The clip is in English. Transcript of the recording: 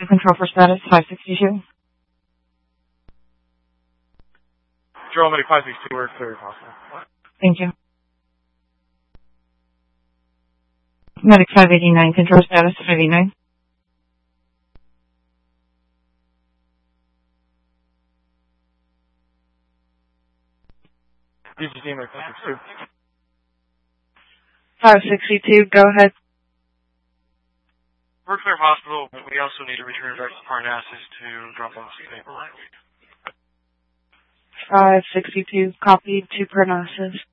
control for status 562. Control medic 562, we're clear if possible. Thank you. Medic 589, control status 589. DGT medic 562. 562, go ahead. We're clear of hospital, but we also need to return back to Parnassus to drop off some paperwork. 562, copy to Parnassus.